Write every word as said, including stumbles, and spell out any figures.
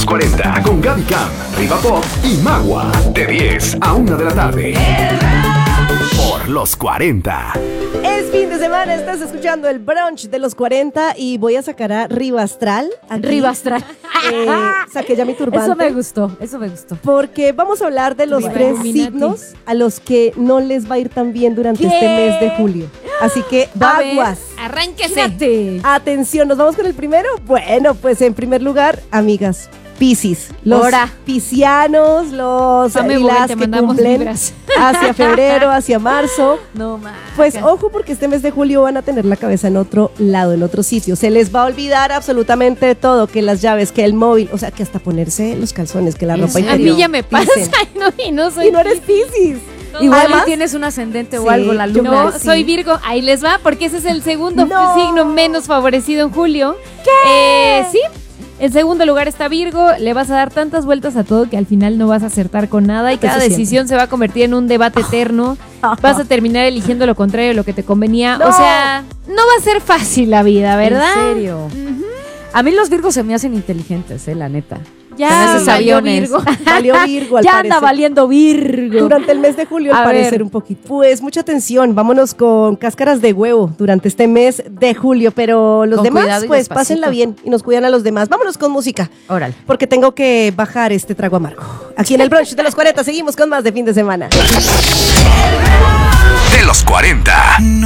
los cuarenta con Gaby Cam, Riva Pop y Magua. De diez a una de la tarde. Por los cuarenta. Es fin de semana, estás escuchando el brunch de los cuarenta y voy a sacar a Rivastral. Aquí. Rivastral. Eh, saqué ya mi turbante. Eso me gustó, eso me gustó. Porque vamos a hablar de los Riva tres Illuminati. signos a los que no les va a ir tan bien durante ¿Qué? este mes de julio. Así que Va a ver. aguas. Arránquese. Fíjate. Atención, ¿nos vamos con el primero? Bueno, pues en primer lugar, amigas, Piscis. Los Ahora. piscianos, los Pame y Bogue, las te que mandamos cumplen vibras. hacia febrero, hacia marzo. No más. Pues ojo, porque este mes de julio van a tener la cabeza en otro lado, en otro sitio. Se les va a olvidar absolutamente todo, que las llaves, que el móvil, o sea, que hasta ponerse los calzones, que la ropa A interior. mí ya me pasa Dicen. y no, y no soy Y no eres Piscis. Igual Además- y tienes un ascendente o Sí, algo, la luna. No, sí. soy Virgo. Ahí les va, porque ese es el segundo No. signo menos favorecido en julio. ¿Qué? Eh, sí. En segundo lugar está Virgo. Le vas a dar tantas vueltas a todo que al final no vas a acertar con nada y cada Eso decisión se va a convertir en un debate eterno. Vas a terminar eligiendo lo contrario de lo que te convenía. No. O sea, no va a ser fácil la vida, ¿verdad? ¿En serio? A mí los Virgos se me hacen inteligentes, eh, la neta. Ya Con esos valió aviones. Virgo. Valió Virgo al Ya parecer. anda valiendo Virgo. Durante el mes de julio, al A parecer, ver. un poquito. Pues mucha atención, vámonos con cáscaras de huevo durante este mes de julio, pero los Con demás, cuidado y pues despacito. pásenla bien y nos cuidan a los demás. Vámonos con música, Órale. porque tengo que bajar este trago amargo. Aquí en el brunch de los cuarenta seguimos con más de fin de semana. De los cuarenta.